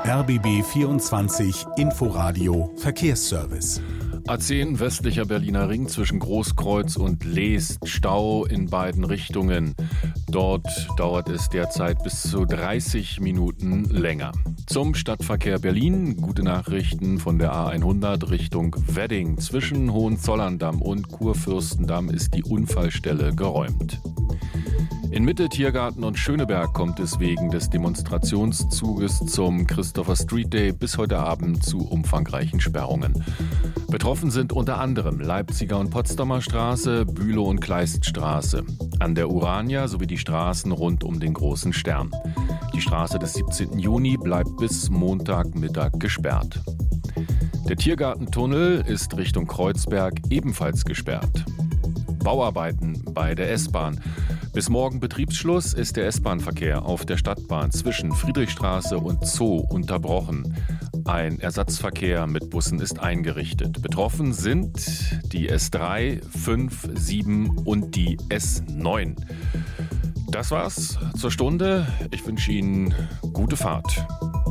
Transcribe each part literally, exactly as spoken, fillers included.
R B B vierundzwanzig Inforadio Verkehrsservice. A zehn westlicher Berliner Ring zwischen Großkreuz und Leest. Stau in beiden Richtungen. Dort dauert es derzeit bis zu dreißig Minuten länger. Zum Stadtverkehr Berlin. Gute Nachrichten von der A hundert Richtung Wedding. Zwischen Hohenzollerndamm und Kurfürstendamm ist die Unfallstelle geräumt. In Mitte, Tiergarten und Schöneberg kommt es wegen des Demonstrationszuges zum Christopher Street Day bis heute Abend zu umfangreichen Sperrungen. Betroffen sind unter anderem Leipziger und Potsdamer Straße, Bülow und Kleiststraße, an der Urania sowie die Straßen rund um den Großen Stern. Die Straße des siebzehnten Juni bleibt bis Montagmittag gesperrt. Der Tiergartentunnel ist Richtung Kreuzberg ebenfalls gesperrt. Bauarbeiten bei der S-Bahn. Bis morgen Betriebsschluss ist der S-Bahn-Verkehr auf der Stadtbahn zwischen Friedrichstraße und Zoo unterbrochen. Ein Ersatzverkehr mit Bussen ist eingerichtet. Betroffen sind die S drei, fünf, sieben und die S neun. Das war's zur Stunde. Ich wünsche Ihnen gute Fahrt.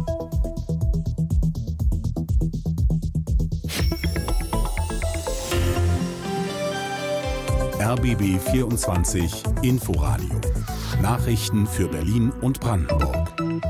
R B B vierundzwanzig Inforadio. Nachrichten für Berlin und Brandenburg.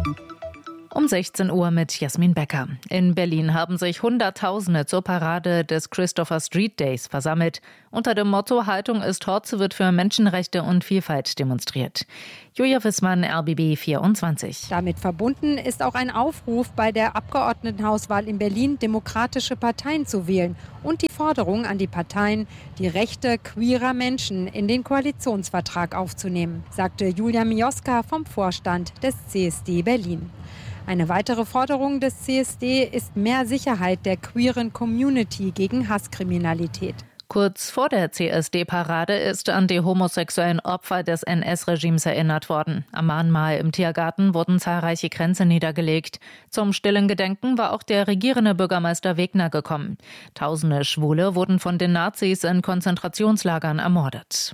Um sechzehn Uhr mit Jasmin Becker. In Berlin haben sich Hunderttausende zur Parade des Christopher Street Days versammelt. Unter dem Motto Haltung ist Hort wird für Menschenrechte und Vielfalt demonstriert. Julia Wissmann, R B B vierundzwanzig. Damit verbunden ist auch ein Aufruf, bei der Abgeordnetenhauswahl in Berlin demokratische Parteien zu wählen und die Forderung an die Parteien, die Rechte queerer Menschen in den Koalitionsvertrag aufzunehmen, sagte Julia Mioska vom Vorstand des C S D Berlin. Eine weitere Forderung des C S D ist mehr Sicherheit der queeren Community gegen Hasskriminalität. Kurz vor der C S D-Parade ist an die homosexuellen Opfer des N S-Regimes erinnert worden. Am Mahnmal im Tiergarten wurden zahlreiche Kränze niedergelegt. Zum stillen Gedenken war auch der regierende Bürgermeister Wegner gekommen. Tausende Schwule wurden von den Nazis in Konzentrationslagern ermordet.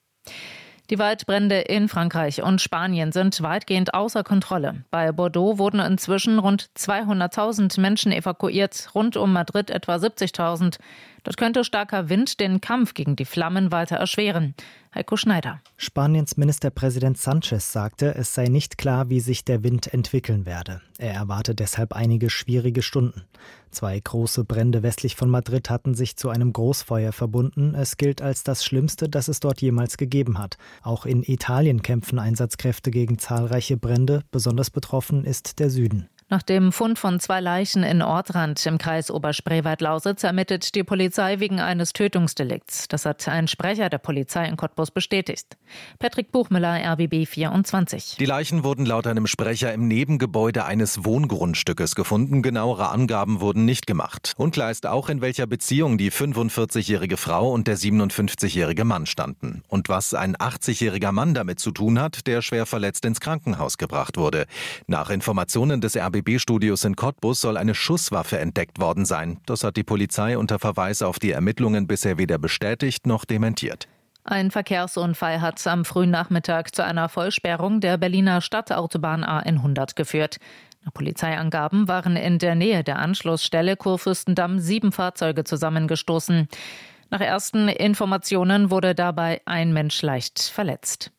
Die Waldbrände in Frankreich und Spanien sind weitgehend außer Kontrolle. Bei Bordeaux wurden inzwischen rund zweihunderttausend Menschen evakuiert, rund um Madrid etwa siebzigtausend. Dort könnte starker Wind den Kampf gegen die Flammen weiter erschweren. Heiko Schneider. Spaniens Ministerpräsident Sanchez sagte, es sei nicht klar, wie sich der Wind entwickeln werde. Er erwarte deshalb einige schwierige Stunden. Zwei große Brände westlich von Madrid hatten sich zu einem Großfeuer verbunden. Es gilt als das Schlimmste, das es dort jemals gegeben hat. Auch in Italien kämpfen Einsatzkräfte gegen zahlreiche Brände. Besonders betroffen ist der Süden. Nach dem Fund von zwei Leichen in Ortrand im Kreis Oberspreewald-Lausitz ermittelt die Polizei wegen eines Tötungsdelikts. Das hat ein Sprecher der Polizei in Cottbus bestätigt. Patrick Buchmüller, R B B vierundzwanzig. Die Leichen wurden laut einem Sprecher im Nebengebäude eines Wohngrundstückes gefunden. Genauere Angaben wurden nicht gemacht. Unklar ist auch, in welcher Beziehung die fünfundvierzigjährige Frau und der siebenundfünfzigjährige Mann standen. Und was ein achtzigjähriger Mann damit zu tun hat, der schwer verletzt ins Krankenhaus gebracht wurde. Nach Informationen des R B B-Studios in Cottbus soll eine Schusswaffe entdeckt worden sein. Das hat die Polizei unter Verweis auf die Ermittlungen bisher weder bestätigt noch dementiert. Ein Verkehrsunfall hat am frühen Nachmittag zu einer Vollsperrung der Berliner Stadtautobahn A hundert geführt. Nach Polizeiangaben waren in der Nähe der Anschlussstelle Kurfürstendamm sieben Fahrzeuge zusammengestoßen. Nach ersten Informationen wurde dabei ein Mensch leicht verletzt.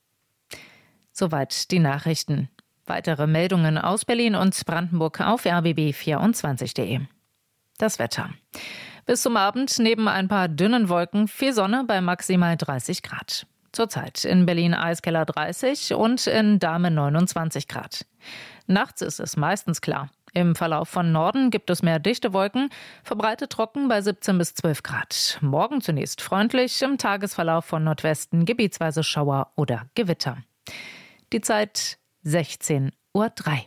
Soweit die Nachrichten. Weitere Meldungen aus Berlin und Brandenburg auf r b b vierundzwanzig punkt de. Das Wetter. Bis zum Abend neben ein paar dünnen Wolken viel Sonne bei maximal dreißig Grad. Zurzeit in Berlin Eiskeller dreißig und in Dahmen neunundzwanzig Grad. Nachts ist es meistens klar. Im Verlauf von Norden gibt es mehr dichte Wolken, verbreitet trocken bei siebzehn bis zwölf Grad. Morgen zunächst freundlich, im Tagesverlauf von Nordwesten gebietsweise Schauer oder Gewitter. Die Zeit sechzehn Uhr drei.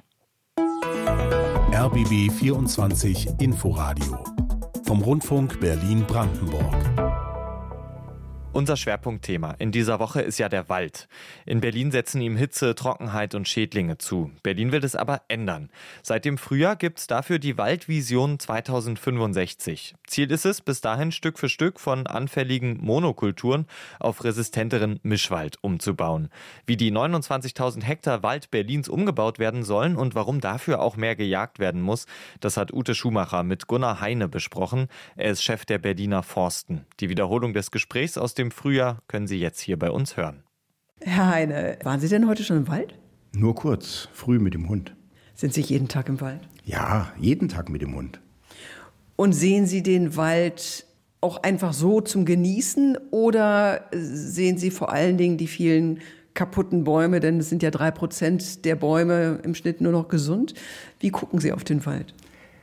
R B B vierundzwanzig Inforadio vom Rundfunk Berlin-Brandenburg. Unser Schwerpunktthema in dieser Woche ist ja der Wald. In Berlin setzen ihm Hitze, Trockenheit und Schädlinge zu. Berlin will es aber ändern. Seit dem Frühjahr gibt es dafür die Waldvision zweitausendfünfundsechzig. Ziel ist es, bis dahin Stück für Stück von anfälligen Monokulturen auf resistenteren Mischwald umzubauen. Wie die neunundzwanzigtausend Hektar Wald Berlins umgebaut werden sollen und warum dafür auch mehr gejagt werden muss, das hat Ute Schumacher mit Gunnar Heine besprochen. Er ist Chef der Berliner Forsten. Die Wiederholung des Gesprächs aus dem Frühjahr können Sie jetzt hier bei uns hören. Herr Heine, waren Sie denn heute schon im Wald? Nur kurz, früh mit dem Hund. Sind Sie jeden Tag im Wald? Ja, jeden Tag mit dem Hund. Und sehen Sie den Wald auch einfach so zum Genießen oder sehen Sie vor allen Dingen die vielen kaputten Bäume, denn es sind ja drei Prozent der Bäume im Schnitt nur noch gesund. Wie gucken Sie auf den Wald?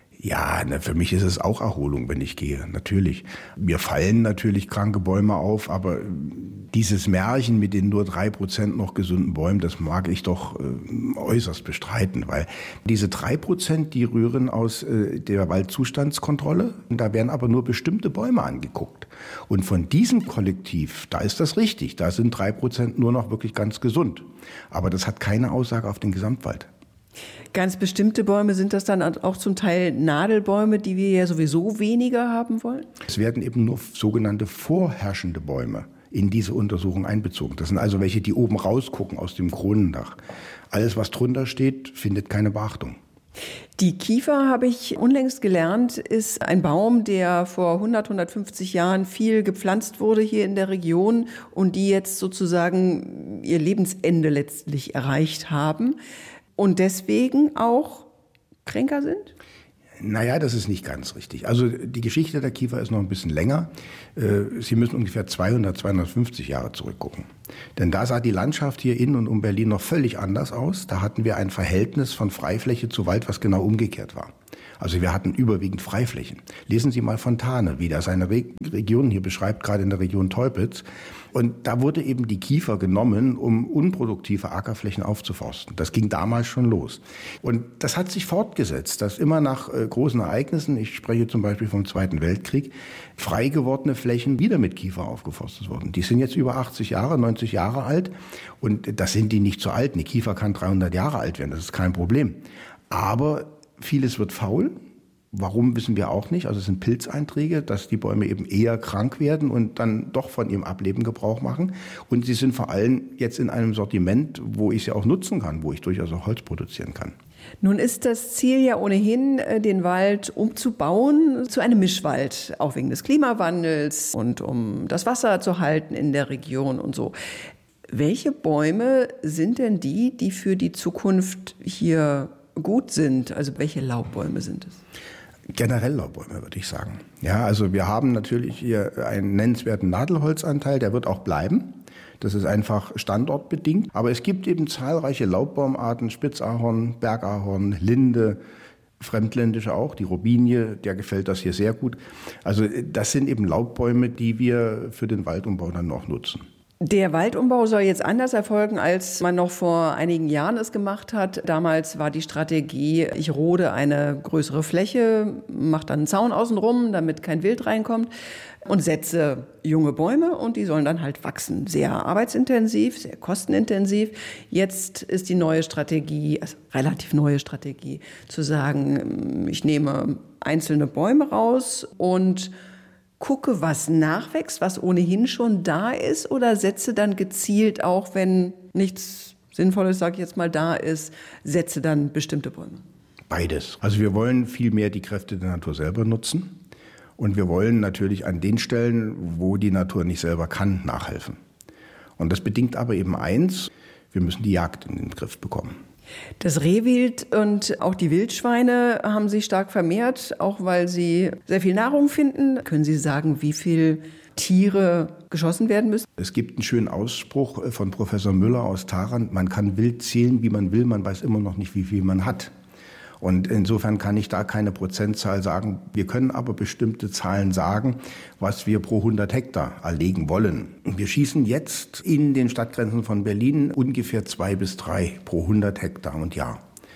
Ja, na, für mich ist es auch Erholung, wenn ich gehe, natürlich. Mir fallen natürlich kranke Bäume auf, aber dieses Märchen mit den nur drei Prozent noch gesunden Bäumen, das mag ich doch äh, äußerst bestreiten, weil diese drei Prozent, die rühren aus äh, der Waldzustandskontrolle, da werden aber nur bestimmte Bäume angeguckt. Und von diesem Kollektiv, da ist das richtig, da sind drei Prozent nur noch wirklich ganz gesund. Aber das hat keine Aussage auf den Gesamtwald. Ganz bestimmte Bäume, sind das dann auch zum Teil Nadelbäume, die wir ja sowieso weniger haben wollen? Es werden eben nur sogenannte vorherrschende Bäume in diese Untersuchung einbezogen. Das sind also welche, die oben rausgucken aus dem Kronendach. Alles, was drunter steht, findet keine Beachtung. Die Kiefer, habe ich unlängst gelernt, ist ein Baum, der vor hundert, hundertfünfzig Jahren viel gepflanzt wurde hier in der Region und die jetzt sozusagen ihr Lebensende letztlich erreicht haben. Und deswegen auch kränker sind? Naja, das ist nicht ganz richtig. Also die Geschichte der Kiefer ist noch ein bisschen länger. Sie müssen ungefähr zweihundert, zweihundertfünfzig Jahre zurückgucken. Denn da sah die Landschaft hier in und um Berlin noch völlig anders aus. Da hatten wir ein Verhältnis von Freifläche zu Wald, was genau umgekehrt war. Also wir hatten überwiegend Freiflächen. Lesen Sie mal Fontane, wie der seine Re- Region hier beschreibt, gerade in der Region Teupitz. Und da wurde eben die Kiefer genommen, um unproduktive Ackerflächen aufzuforsten. Das ging damals schon los. Und das hat sich fortgesetzt, dass immer nach äh, großen Ereignissen, ich spreche zum Beispiel vom Zweiten Weltkrieg, frei gewordene Flächen wieder mit Kiefer aufgeforstet wurden. Die sind jetzt über achtzig Jahre, neunzig Jahre alt. Und das sind die nicht so alt. Eine Kiefer kann dreihundert Jahre alt werden, das ist kein Problem. Aber vieles wird faul. Warum, wissen wir auch nicht. Also es sind Pilzeinträge, dass die Bäume eben eher krank werden und dann doch von ihrem Ableben Gebrauch machen. Und sie sind vor allem jetzt in einem Sortiment, wo ich sie auch nutzen kann, wo ich durchaus auch Holz produzieren kann. Nun ist das Ziel ja ohnehin, den Wald umzubauen zu einem Mischwald, auch wegen des Klimawandels und um das Wasser zu halten in der Region und so. Welche Bäume sind denn die, die für die Zukunft hier gut sind? Also welche Laubbäume sind es? Generell Laubbäume, würde ich sagen. Ja, also wir haben natürlich hier einen nennenswerten Nadelholzanteil, der wird auch bleiben. Das ist einfach standortbedingt. Aber es gibt eben zahlreiche Laubbaumarten, Spitzahorn, Bergahorn, Linde, fremdländische auch, die Robinie, der gefällt das hier sehr gut. Also das sind eben Laubbäume, die wir für den Waldumbau dann noch nutzen. Der Waldumbau soll jetzt anders erfolgen, als man noch vor einigen Jahren es gemacht hat. Damals war die Strategie, ich rode eine größere Fläche, mache dann einen Zaun außenrum, damit kein Wild reinkommt und setze junge Bäume und die sollen dann halt wachsen. Sehr arbeitsintensiv, sehr kostenintensiv. Jetzt ist die neue Strategie, also relativ neue Strategie, zu sagen, ich nehme einzelne Bäume raus und gucke, was nachwächst, was ohnehin schon da ist, oder setze dann gezielt, auch wenn nichts Sinnvolles, sage ich jetzt mal, da ist, setze dann bestimmte Bäume? Beides. Also wir wollen viel mehr die Kräfte der Natur selber nutzen und wir wollen natürlich an den Stellen, wo die Natur nicht selber kann, nachhelfen. Und das bedingt aber eben eins, wir müssen die Jagd in den Griff bekommen. Das Rehwild und auch die Wildschweine haben sich stark vermehrt, auch weil sie sehr viel Nahrung finden. Können Sie sagen, wie viele Tiere geschossen werden müssen? Es gibt einen schönen Ausspruch von Professor Müller aus Tharandt, man kann wild zählen, wie man will, man weiß immer noch nicht, wie viel man hat. Und insofern kann ich da keine Prozentzahl sagen. Wir können aber bestimmte Zahlen sagen, was wir pro hundert Hektar erlegen wollen. Wir schießen jetzt in den Stadtgrenzen von Berlin ungefähr zwei bis drei pro hundert Hektar und Jahr.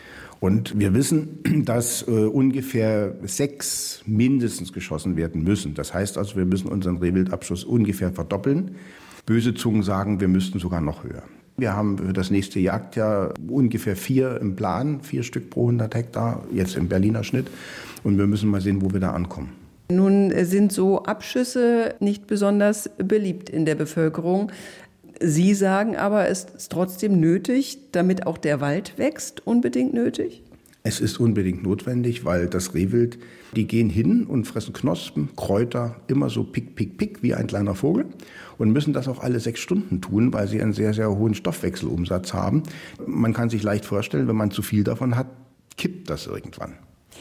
Und wir wissen, dass äh, ungefähr sechs mindestens geschossen werden müssen. Das heißt also, wir müssen unseren Rehwildabschuss ungefähr verdoppeln. Böse Zungen sagen, wir müssten sogar noch höher. Wir haben für das nächste Jagdjahr ungefähr vier im Plan, vier Stück pro hundert Hektar, jetzt im Berliner Schnitt. Und wir müssen mal sehen, wo wir da ankommen. Nun sind so Abschüsse nicht besonders beliebt in der Bevölkerung. Sie sagen aber, es ist trotzdem nötig, damit auch der Wald wächst, unbedingt nötig? Es ist unbedingt notwendig, weil das Rehwild, die gehen hin und fressen Knospen, Kräuter, immer so pick, pick, pick, wie ein kleiner Vogel und müssen das auch alle sechs Stunden tun, weil sie einen sehr, sehr hohen Stoffwechselumsatz haben. Man kann sich leicht vorstellen, wenn man zu viel davon hat, kippt das irgendwann.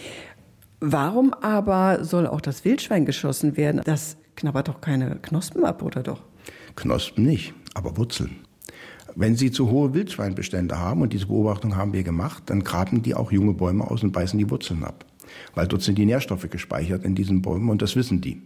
Warum aber soll auch das Wildschwein geschossen werden? Das knabbert doch keine Knospen ab, oder doch? Knospen nicht, aber Wurzeln. Wenn Sie zu hohe Wildschweinbestände haben, und diese Beobachtung haben wir gemacht, dann graben die auch junge Bäume aus und beißen die Wurzeln ab. Weil dort sind die Nährstoffe gespeichert in diesen Bäumen und das wissen die.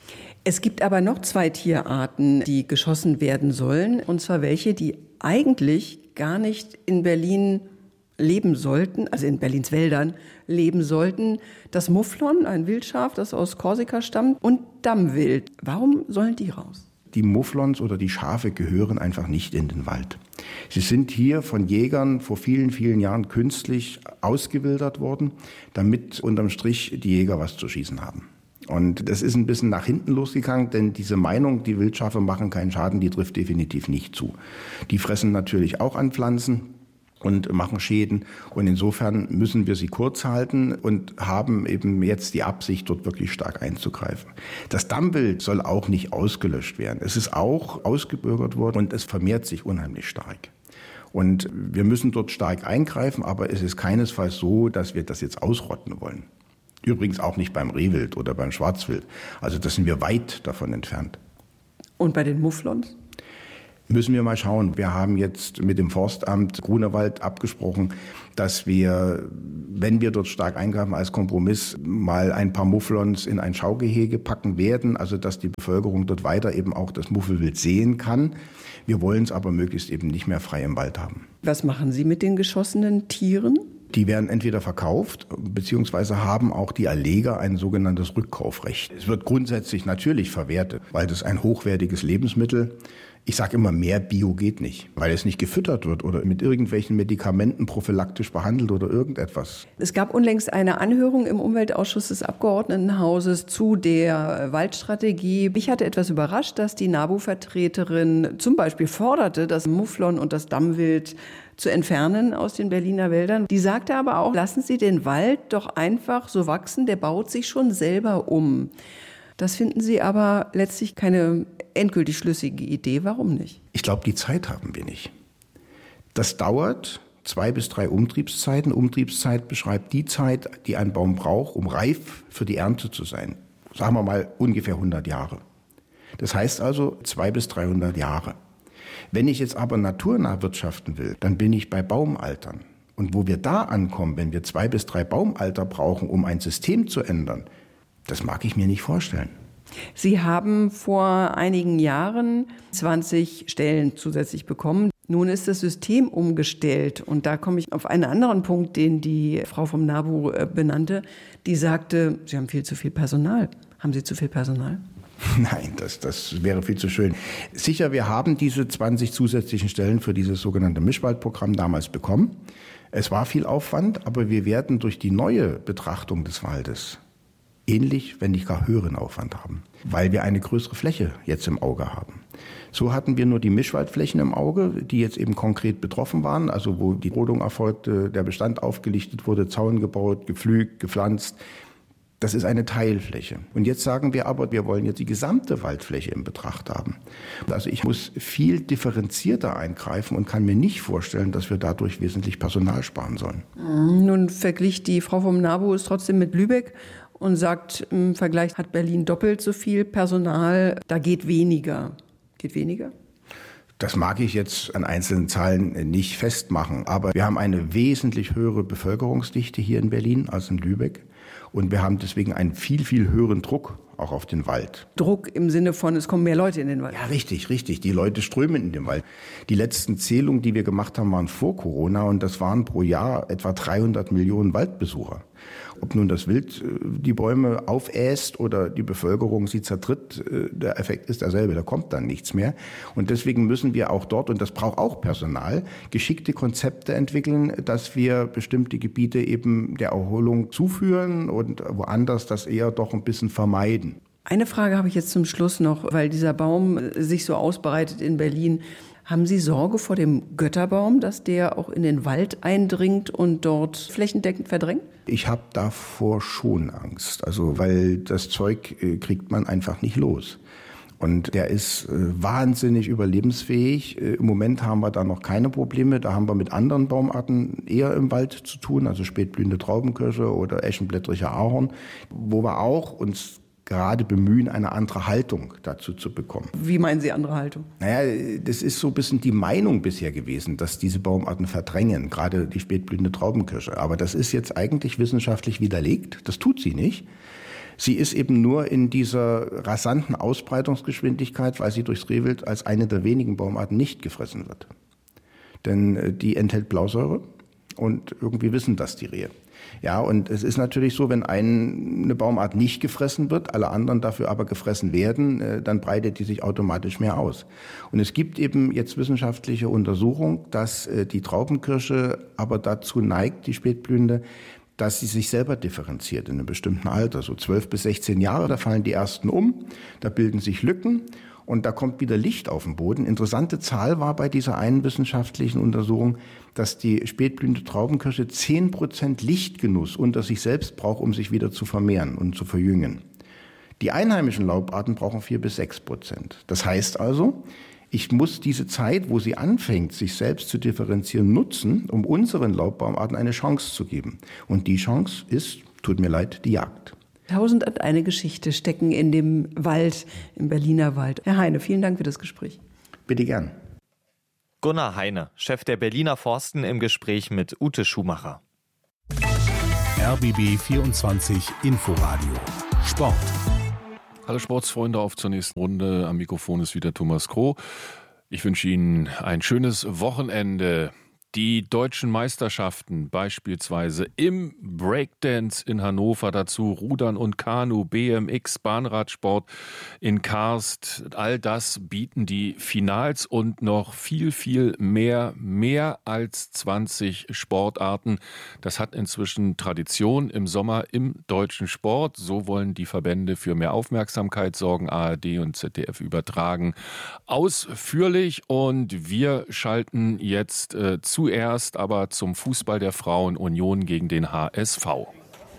Es gibt aber noch zwei Tierarten, die geschossen werden sollen. Und zwar welche, die eigentlich gar nicht in Berlin leben sollten, also in Berlins Wäldern leben sollten. Das Mufflon, ein Wildschaf, das aus Korsika stammt, und Dammwild. Warum sollen die raus? Die Mufflons oder die Schafe gehören einfach nicht in den Wald. Sie sind hier von Jägern vor vielen, vielen Jahren künstlich ausgewildert worden, damit unterm Strich die Jäger was zu schießen haben. Und das ist ein bisschen nach hinten losgegangen, denn diese Meinung, die Wildschafe machen keinen Schaden, die trifft definitiv nicht zu. Die fressen natürlich auch an Pflanzen und machen Schäden. Und insofern müssen wir sie kurz halten und haben eben jetzt die Absicht, dort wirklich stark einzugreifen. Das Dammwild soll auch nicht ausgelöscht werden. Es ist auch ausgebürgert worden und es vermehrt sich unheimlich stark. Und wir müssen dort stark eingreifen, aber es ist keinesfalls so, dass wir das jetzt ausrotten wollen. Übrigens auch nicht beim Rehwild oder beim Schwarzwild. Also das sind wir weit davon entfernt. Und bei den Mufflons? Müssen wir mal schauen. Wir haben jetzt mit dem Forstamt Grunewald abgesprochen, dass wir, wenn wir dort stark eingreifen als Kompromiss, mal ein paar Mufflons in ein Schaugehege packen werden, also dass die Bevölkerung dort weiter eben auch das Muffelwild sehen kann. Wir wollen es aber möglichst eben nicht mehr frei im Wald haben. Was machen Sie mit den geschossenen Tieren? Die werden entweder verkauft, beziehungsweise haben auch die Erleger ein sogenanntes Rückkaufrecht. Es wird grundsätzlich natürlich verwertet, weil das ein hochwertiges Lebensmittel. Ich sage immer, mehr Bio geht nicht, weil es nicht gefüttert wird oder mit irgendwelchen Medikamenten prophylaktisch behandelt oder irgendetwas. Es gab unlängst eine Anhörung im Umweltausschuss des Abgeordnetenhauses zu der Waldstrategie. Mich hatte etwas überrascht, dass die NABU-Vertreterin zum Beispiel forderte, das Mufflon und das Dammwild zu entfernen aus den Berliner Wäldern. Die sagte aber auch, lassen Sie den Wald doch einfach so wachsen, der baut sich schon selber um. Das finden Sie aber letztlich keine endgültig schlüssige Idee. Warum nicht? Ich glaube, die Zeit haben wir nicht. Das dauert zwei bis drei Umtriebszeiten. Umtriebszeit beschreibt die Zeit, die ein Baum braucht, um reif für die Ernte zu sein. Sagen wir mal ungefähr hundert Jahre. Das heißt also zweihundert bis dreihundert Jahre. Wenn ich jetzt aber naturnah wirtschaften will, dann bin ich bei Baumaltern. Und wo wir da ankommen, wenn wir zwei bis drei Baumalter brauchen, um ein System zu ändern, das mag ich mir nicht vorstellen. Sie haben vor einigen Jahren zwanzig Stellen zusätzlich bekommen. Nun ist das System umgestellt. Und da komme ich auf einen anderen Punkt, den die Frau vom NABU benannte. Die sagte, Sie haben viel zu viel Personal. Haben Sie zu viel Personal? Nein, das, das wäre viel zu schön. Sicher, wir haben diese zwanzig zusätzlichen Stellen für dieses sogenannte Mischwaldprogramm damals bekommen. Es war viel Aufwand, aber wir werden durch die neue Betrachtung des Waldes ähnlich, wenn nicht gar höheren Aufwand haben, weil wir eine größere Fläche jetzt im Auge haben. So hatten wir nur die Mischwaldflächen im Auge, die jetzt eben konkret betroffen waren, also wo die Rodung erfolgte, der Bestand aufgelichtet wurde, Zaun gebaut, gepflügt, gepflanzt. Das ist eine Teilfläche. Und jetzt sagen wir aber, wir wollen jetzt die gesamte Waldfläche in Betracht haben. Also ich muss viel differenzierter eingreifen und kann mir nicht vorstellen, dass wir dadurch wesentlich Personal sparen sollen. Nun verglich die Frau vom NABU es trotzdem mit Lübeck und sagt, im Vergleich hat Berlin doppelt so viel Personal, da geht weniger. Geht weniger? Das mag ich jetzt an einzelnen Zahlen nicht festmachen, aber wir haben eine wesentlich höhere Bevölkerungsdichte hier in Berlin als in Lübeck. Und wir haben deswegen einen viel, viel höheren Druck auch auf den Wald. Druck im Sinne von, es kommen mehr Leute in den Wald. Ja, richtig, richtig. Die Leute strömen in den Wald. Die letzten Zählungen, die wir gemacht haben, waren vor Corona und das waren pro Jahr etwa dreihundert Millionen Waldbesucher. Ob nun das Wild die Bäume aufäst oder die Bevölkerung sie zertritt, der Effekt ist derselbe, da kommt dann nichts mehr. Und deswegen müssen wir auch dort, und das braucht auch Personal, geschickte Konzepte entwickeln, dass wir bestimmte Gebiete eben der Erholung zuführen und woanders das eher doch ein bisschen vermeiden. Eine Frage habe ich jetzt zum Schluss noch, weil dieser Baum sich so ausbreitet in Berlin. Haben Sie Sorge vor dem Götterbaum, dass der auch in den Wald eindringt und dort flächendeckend verdrängt? Ich habe davor schon Angst, also weil das Zeug äh, kriegt man einfach nicht los. Und der ist äh, wahnsinnig überlebensfähig. Äh, Im Moment haben wir da noch keine Probleme. Da haben wir mit anderen Baumarten eher im Wald zu tun, also spätblühende Traubenkirsche oder eschenblättriger Ahorn, wo wir auch uns gerade bemühen, eine andere Haltung dazu zu bekommen. Wie meinen Sie andere Haltung? Naja, das ist so ein bisschen die Meinung bisher gewesen, dass diese Baumarten verdrängen, gerade die spätblühende Traubenkirsche. Aber das ist jetzt eigentlich wissenschaftlich widerlegt. Das tut sie nicht. Sie ist eben nur in dieser rasanten Ausbreitungsgeschwindigkeit, weil sie durchs Rehwild als eine der wenigen Baumarten nicht gefressen wird. Denn die enthält Blausäure und irgendwie wissen das die Rehe. Ja, und es ist natürlich so, wenn ein, eine Baumart nicht gefressen wird, alle anderen dafür aber gefressen werden, dann breitet die sich automatisch mehr aus. Und es gibt eben jetzt wissenschaftliche Untersuchung, dass die Traubenkirsche aber dazu neigt, die spätblühende, dass sie sich selber differenziert in einem bestimmten Alter. So zwölf bis sechzehn Jahre, da fallen die ersten um, da bilden sich Lücken. Und da kommt wieder Licht auf den Boden. Interessante Zahl war bei dieser einen wissenschaftlichen Untersuchung, dass die spätblühende Traubenkirsche zehn Prozent Lichtgenuss unter sich selbst braucht, um sich wieder zu vermehren und zu verjüngen. Die einheimischen Laubarten brauchen vier bis sechs Prozent. Das heißt also, ich muss diese Zeit, wo sie anfängt, sich selbst zu differenzieren, nutzen, um unseren Laubbaumarten eine Chance zu geben. Und die Chance ist, tut mir leid, die Jagd. Tausend und eine Geschichte stecken in dem Wald, im Berliner Wald. Herr Heine, vielen Dank für das Gespräch. Bitte gern. Gunnar Heine, Chef der Berliner Forsten, im Gespräch mit Ute Schumacher. R B B vierundzwanzig Inforadio Sport. Alle Sportsfreunde, auf zur nächsten Runde. Am Mikrofon ist wieder Thomas Kroh. Ich wünsche Ihnen ein schönes Wochenende. Die deutschen Meisterschaften beispielsweise im Breakdance in Hannover, dazu Rudern und Kanu, B M X, Bahnradsport in Karst. All das bieten die Finals und noch viel, viel mehr, mehr als zwanzig Sportarten. Das hat inzwischen Tradition im Sommer im deutschen Sport. So wollen die Verbände für mehr Aufmerksamkeit sorgen, A R D und Z D F übertragen ausführlich. Und wir schalten jetzt äh, zu Zuerst aber zum Fußball der Frauen, Union gegen den H S V.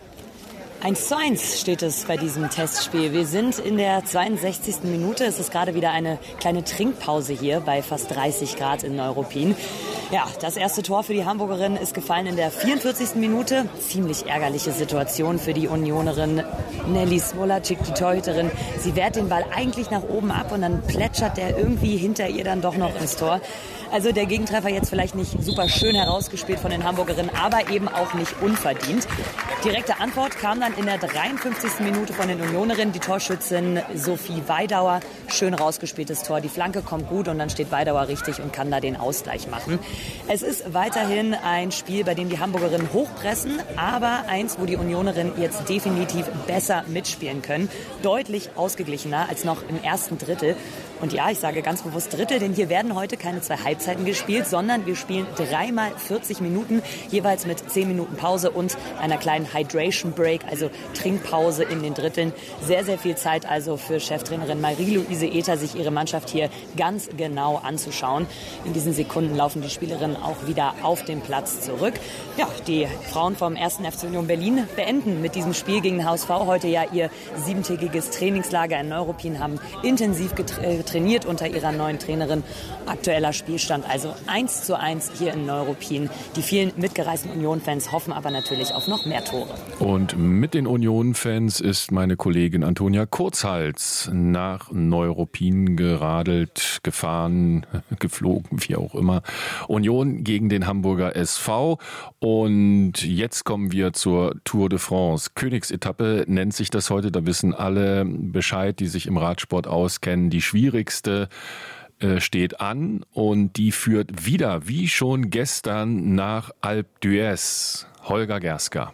eins zu eins steht es bei diesem Testspiel. Wir sind in der zweiundsechzigsten Minute. Es ist gerade wieder eine kleine Trinkpause hier bei fast dreißig Grad in Neuruppin. Ja, das erste Tor für die Hamburgerin ist gefallen in der vierundvierzigsten Minute. Ziemlich ärgerliche Situation für die Unionerin Nelly Smolacik, die Torhüterin. Sie wehrt den Ball eigentlich nach oben ab und dann plätschert der irgendwie hinter ihr dann doch noch ins Tor. Also der Gegentreffer jetzt vielleicht nicht super schön herausgespielt von den Hamburgerinnen, aber eben auch nicht unverdient. Direkte Antwort kam dann in der dreiundfünfzigsten Minute von den Unionerinnen. Die Torschützin Sophie Weidauer, schön rausgespieltes Tor. Die Flanke kommt gut und dann steht Weidauer richtig und kann da den Ausgleich machen. Es ist weiterhin ein Spiel, bei dem die Hamburgerinnen hochpressen, aber eins, wo die Unionerinnen jetzt definitiv besser mitspielen können. Deutlich ausgeglichener als noch im ersten Drittel. Und ja, ich sage ganz bewusst Drittel, denn hier werden heute keine zwei Halbzeiten gespielt, sondern wir spielen dreimal vierzig Minuten, jeweils mit zehn Minuten Pause und einer kleinen Hydration Break, also Trinkpause in den Dritteln. Sehr, sehr viel Zeit also für Cheftrainerin Marie-Louise Ether, sich ihre Mannschaft hier ganz genau anzuschauen. In diesen Sekunden laufen die Spielerinnen auch wieder auf den Platz zurück. Ja, die Frauen vom ersten F C Union Berlin beenden mit diesem Spiel gegen den H S V heute ja ihr siebentägiges Trainingslager in Neuruppin, haben intensiv getrainiert. trainiert unter ihrer neuen Trainerin. Aktueller Spielstand also eins zu eins hier in Neuruppin. Die vielen mitgereisten Union-Fans hoffen aber natürlich auf noch mehr Tore. Und mit den Union-Fans ist meine Kollegin Antonia Kurzhals nach Neuruppin geradelt, gefahren, geflogen, wie auch immer. Union gegen den Hamburger S V. Und jetzt kommen wir zur Tour de France. Königsetappe nennt sich das heute. Da wissen alle Bescheid, die sich im Radsport auskennen. Die schwierigste äh, steht an und die führt wieder, wie schon gestern, nach Alpe d'Huez. Holger Gerska.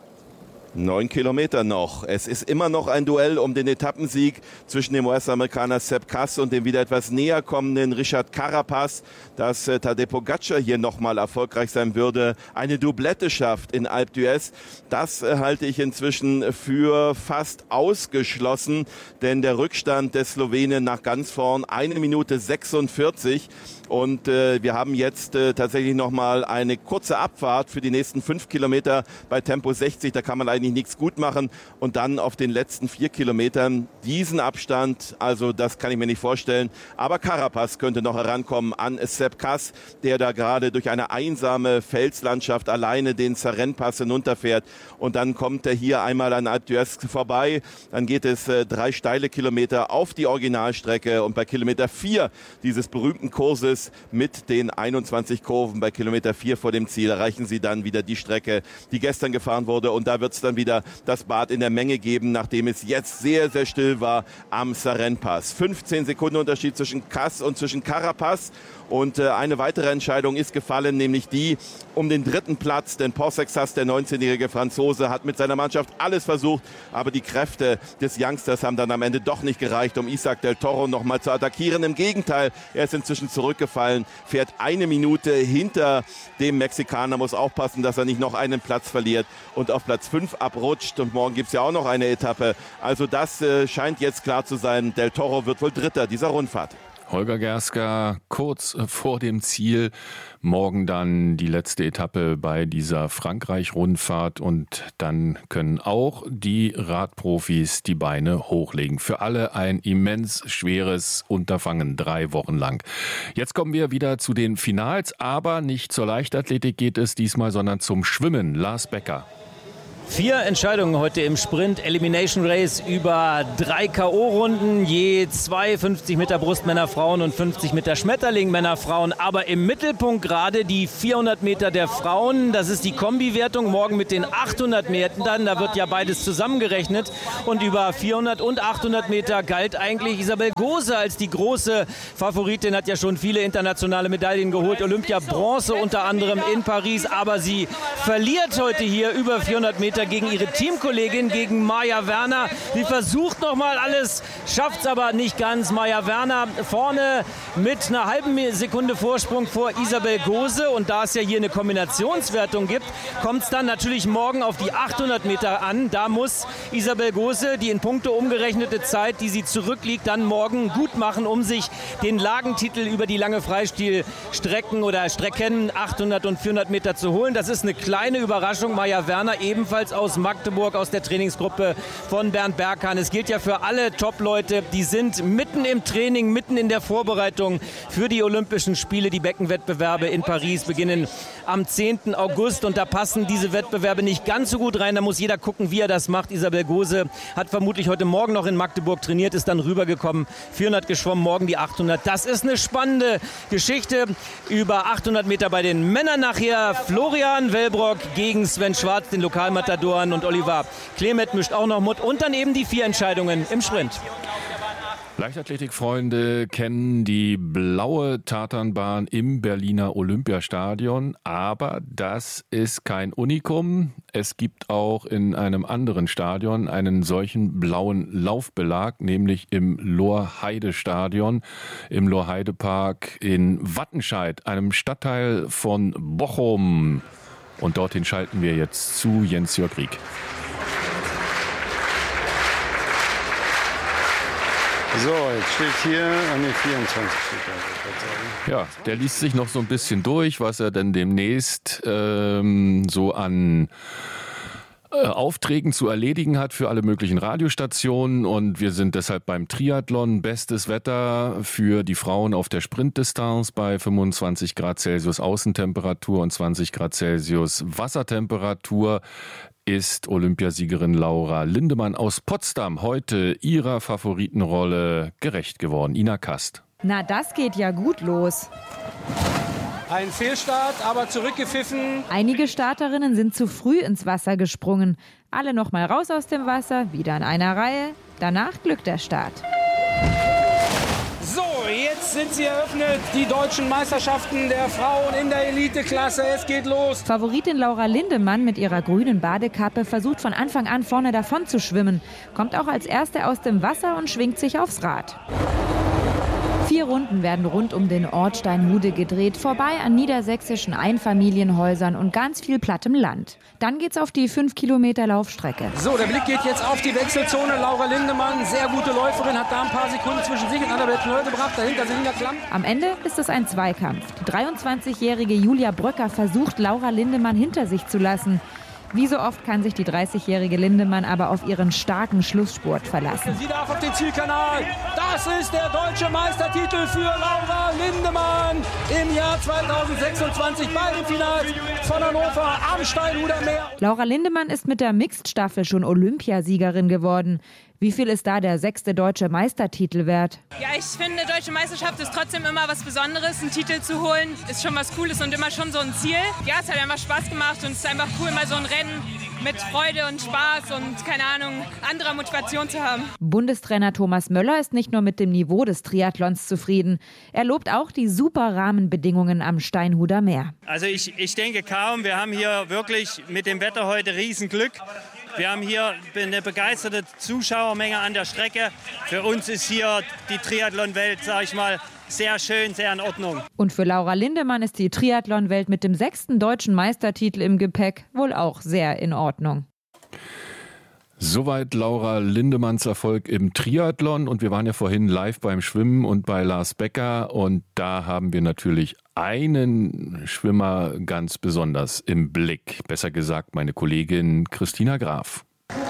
Neun Kilometer noch. Es ist immer noch ein Duell um den Etappensieg zwischen dem U S-Amerikaner Sepp Kuss und dem wieder etwas näher kommenden Richard Carapaz. Dass äh, Tadej Pogačar hier nochmal erfolgreich sein würde, eine Doublette schafft in Alpe d'Huez, das äh, halte ich inzwischen für fast ausgeschlossen. Denn der Rückstand des Slowenen nach ganz vorn, eine Minute sechsundvierzig. Und äh, wir haben jetzt äh, tatsächlich nochmal eine kurze Abfahrt für die nächsten fünf Kilometer bei Tempo sechzig. Da kann man eigentlich nichts gut machen. Und dann auf den letzten vier Kilometern diesen Abstand, also das kann ich mir nicht vorstellen. Aber Carapaz könnte noch herankommen an Sepp Kuss, der da gerade durch eine einsame Felslandschaft alleine den Sarenne-Pass hinunterfährt. Und dann kommt er hier einmal an Alpe d'Huez vorbei. Dann geht es äh, drei steile Kilometer auf die Originalstrecke. Und bei Kilometer vier dieses berühmten Kurses mit den einundzwanzig Kurven bei Kilometer vier vor dem Ziel erreichen sie dann wieder die Strecke, die gestern gefahren wurde. Und da wird es dann wieder das Bad in der Menge geben, nachdem es jetzt sehr, sehr still war am Sarenne-Pass. fünfzehn Sekunden Unterschied zwischen Kuss und zwischen Carapaz. Und äh, eine weitere Entscheidung ist gefallen, nämlich die um den dritten Platz. Denn Paul Sexas, der neunzehnjährige Franzose, hat mit seiner Mannschaft alles versucht. Aber die Kräfte des Youngsters haben dann am Ende doch nicht gereicht, um Isaac del Toro nochmal zu attackieren. Im Gegenteil, er ist inzwischen zurückgefallen, fährt eine Minute hinter dem Mexikaner, muss aufpassen, dass er nicht noch einen Platz verliert und auf Platz fünf abrutscht. Und morgen gibt es ja auch noch eine Etappe. Also das äh, scheint jetzt klar zu sein. Del Toro wird wohl Dritter dieser Rundfahrt. Holger Gerska kurz vor dem Ziel. Morgen dann die letzte Etappe bei dieser Frankreich-Rundfahrt und dann können auch die Radprofis die Beine hochlegen. Für alle ein immens schweres Unterfangen, drei Wochen lang. Jetzt kommen wir wieder zu den Finals, aber nicht zur Leichtathletik geht es diesmal, sondern zum Schwimmen. Lars Becker. Vier Entscheidungen heute im Sprint, Elimination Race über drei K O-Runden, je zwei fünfzig Meter Brust Männer, Frauen und fünfzig Meter Schmetterling Männer, Frauen. Aber im Mittelpunkt gerade die vierhundert Meter der Frauen, das ist die Kombiwertung, morgen mit den achthundert Metern, da wird ja beides zusammengerechnet. Und über vierhundert und achthundert Meter galt eigentlich Isabel Gose als die große Favoritin, hat ja schon viele internationale Medaillen geholt, Olympia Bronze unter anderem in Paris, aber sie verliert heute hier über vierhundert Meter gegen ihre Teamkollegin, gegen Maja Werner. Sie versucht nochmal alles, schafft es aber nicht ganz. Maja Werner vorne mit einer halben Sekunde Vorsprung vor Isabel Gose. Und da es ja hier eine Kombinationswertung gibt, kommt es dann natürlich morgen auf die achthundert Meter an. Da muss Isabel Gose die in Punkte umgerechnete Zeit, die sie zurückliegt, dann morgen gut machen, um sich den Lagentitel über die lange Freistilstrecken oder Strecken achthundert und vierhundert Meter zu holen. Das ist eine kleine Überraschung. Maja Werner ebenfalls aus Magdeburg, aus der Trainingsgruppe von Bernd Berghahn. Es gilt ja für alle Top-Leute, die sind mitten im Training, mitten in der Vorbereitung für die Olympischen Spiele. Die Beckenwettbewerbe in Paris beginnen am zehnten August und da passen diese Wettbewerbe nicht ganz so gut rein. Da muss jeder gucken, wie er das macht. Isabel Gose hat vermutlich heute Morgen noch in Magdeburg trainiert, ist dann rübergekommen, vierhundert geschwommen, morgen die achthundert. Das ist eine spannende Geschichte. Über achthundert Meter bei den Männern nachher Florian Wellbrock gegen Sven Schwarz, den Lokalmatadoren, und Oliver Klemet mischt auch noch mit. Und dann eben die vier Entscheidungen im Sprint. Leichtathletikfreunde kennen die blaue Tatanbahn im Berliner Olympiastadion, aber das ist kein Unikum. Es gibt auch in einem anderen Stadion einen solchen blauen Laufbelag, nämlich im Lorheide-Stadion, im Lorheide-Park in Wattenscheid, einem Stadtteil von Bochum. Und dorthin schalten wir jetzt zu Jens-Jörg Rieck. So, jetzt steht hier an den vierundzwanzig steht da. Ja, der liest sich noch so ein bisschen durch, was er denn demnächst ähm, so an Aufträgen zu erledigen hat für alle möglichen Radiostationen. Und wir sind deshalb beim Triathlon. Bestes Wetter für die Frauen auf der Sprintdistanz bei fünfundzwanzig Grad Celsius Außentemperatur und zwanzig Grad Celsius Wassertemperatur ist Olympiasiegerin Laura Lindemann aus Potsdam heute ihrer Favoritenrolle gerecht geworden. Ina Kast. Na, das geht ja gut los. Ein Fehlstart, aber zurückgepfiffen. Einige Starterinnen sind zu früh ins Wasser gesprungen. Alle noch mal raus aus dem Wasser, wieder in einer Reihe. Danach glückt der Start. So, jetzt sind sie eröffnet, die deutschen Meisterschaften der Frauen in der Eliteklasse. Es geht los. Favoritin Laura Lindemann mit ihrer grünen Badekappe versucht von Anfang an vorne davon zu schwimmen. Kommt auch als Erste aus dem Wasser und schwingt sich aufs Rad. Vier Runden werden rund um den Ort Steinhude gedreht, vorbei an niedersächsischen Einfamilienhäusern und ganz viel plattem Land. Dann geht's auf die fünf Kilometer Laufstrecke. So, der Blick geht jetzt auf die Wechselzone. Laura Lindemann, sehr gute Läuferin, hat da ein paar Sekunden zwischen sich und Annabel Knoll gebracht. Dahinter Selina Klamm. Am Ende ist es ein Zweikampf. Die dreiundzwanzigjährige Julia Bröcker versucht, Laura Lindemann hinter sich zu lassen. Wie so oft kann sich die dreißigjährige Lindemann aber auf ihren starken Schlussspurt verlassen. Sie darf auf den Zielkanal. Das ist der deutsche Meistertitel für Laura Lindemann im Jahr zweitausendsechsundzwanzig bei den Finals von Hannover am Steinhuder Meer. Laura Lindemann ist mit der Mixed-Staffel schon Olympiasiegerin geworden. Wie viel ist da der sechste deutsche Meistertitel wert? Ja, ich finde, deutsche Meisterschaft ist trotzdem immer was Besonderes. Einen Titel zu holen ist schon was Cooles und immer schon so ein Ziel. Ja, es hat einfach Spaß gemacht und es ist einfach cool, mal so ein Rennen mit Freude und Spaß und, keine Ahnung, anderer Motivation zu haben. Bundestrainer Thomas Möller ist nicht nur mit dem Niveau des Triathlons zufrieden. Er lobt auch die super Rahmenbedingungen am Steinhuder Meer. Also ich, ich denke kaum, wir haben hier wirklich mit dem Wetter heute Riesenglück. Wir haben hier eine begeisterte Zuschauermenge an der Strecke. Für uns ist hier die Triathlon-Welt, sage ich mal, sehr schön, sehr in Ordnung. Und für Laura Lindemann ist die Triathlon-Welt mit dem sechsten deutschen Meistertitel im Gepäck wohl auch sehr in Ordnung. Soweit Laura Lindemanns Erfolg im Triathlon. Und wir waren ja vorhin live beim Schwimmen und bei Lars Becker. Und da haben wir natürlich einen Schwimmer ganz besonders im Blick. Besser gesagt, meine Kollegin Christina Graf.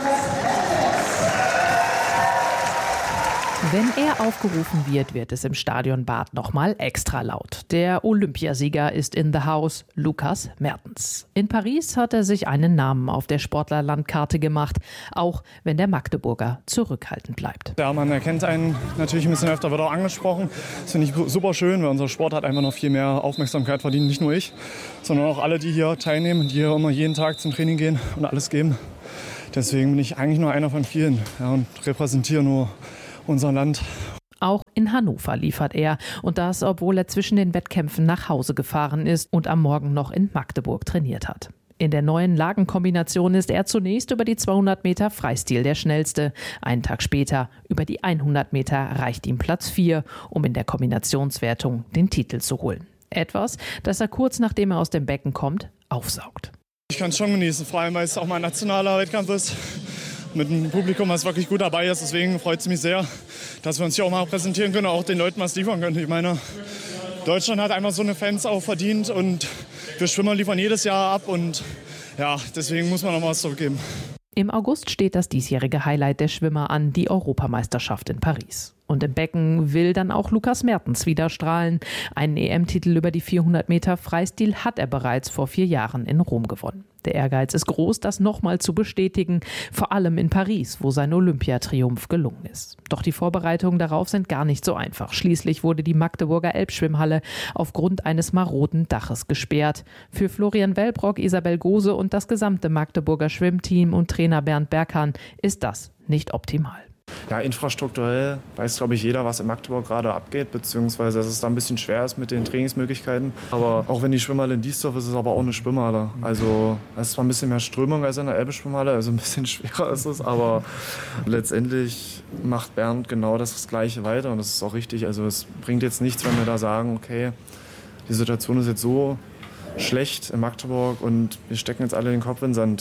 Wenn er aufgerufen wird, wird es im Stadionbad nochmal extra laut. Der Olympiasieger ist in the house, Lukas Mertens. In Paris hat er sich einen Namen auf der Sportlerlandkarte gemacht, auch wenn der Magdeburger zurückhaltend bleibt. Ja, man erkennt einen natürlich ein bisschen öfter, wird auch angesprochen. Das finde ich super schön, weil unser Sport hat einfach noch viel mehr Aufmerksamkeit verdient. Nicht nur ich, sondern auch alle, die hier teilnehmen, die hier immer jeden Tag zum Training gehen und alles geben. Deswegen bin ich eigentlich nur einer von vielen, ja, und repräsentiere nur unser Land. Auch in Hannover liefert er. Und das, obwohl er zwischen den Wettkämpfen nach Hause gefahren ist und am Morgen noch in Magdeburg trainiert hat. In der neuen Lagenkombination ist er zunächst über die zweihundert Meter Freistil der Schnellste. Einen Tag später über die hundert Meter reicht ihm Platz vier, um in der Kombinationswertung den Titel zu holen. Etwas, das er kurz nachdem er aus dem Becken kommt, aufsaugt. Ich kann es schon genießen, vor allem weil es auch mein nationaler Wettkampf ist. Mit einem Publikum, was wirklich gut dabei ist. Deswegen freut es mich sehr, dass wir uns hier auch mal präsentieren können und auch den Leuten was liefern können. Ich meine, Deutschland hat einfach so eine Fans auch verdient und wir Schwimmer liefern jedes Jahr ab und ja, deswegen muss man noch mal was zurückgeben. Im August steht das diesjährige Highlight der Schwimmer an, die Europameisterschaft in Paris. Und im Becken will dann auch Lukas Mertens wieder strahlen. Einen E M-Titel über die vierhundert Meter Freistil hat er bereits vor vier Jahren in Rom gewonnen. Der Ehrgeiz ist groß, das nochmal zu bestätigen, vor allem in Paris, wo sein Olympiatriumph gelungen ist. Doch die Vorbereitungen darauf sind gar nicht so einfach. Schließlich wurde die Magdeburger Elbschwimmhalle aufgrund eines maroden Daches gesperrt. Für Florian Wellbrock, Isabel Gose und das gesamte Magdeburger Schwimmteam und Trainer Bernd Berghahn ist das nicht optimal. Ja, infrastrukturell weiß, glaube ich, jeder, was in Magdeburg gerade abgeht, beziehungsweise dass es da ein bisschen schwer ist mit den Trainingsmöglichkeiten. Aber auch wenn die Schwimmhalle in Diesdorf ist, ist es aber auch eine Schwimmhalle. Also es ist zwar ein bisschen mehr Strömung als in der Elbe-Schwimmhalle, also ein bisschen schwerer ist es, aber letztendlich macht Bernd genau das, das Gleiche weiter und das ist auch richtig. Also es bringt jetzt nichts, wenn wir da sagen, okay, die Situation ist jetzt so schlecht in Magdeburg und wir stecken jetzt alle den Kopf in den Sand.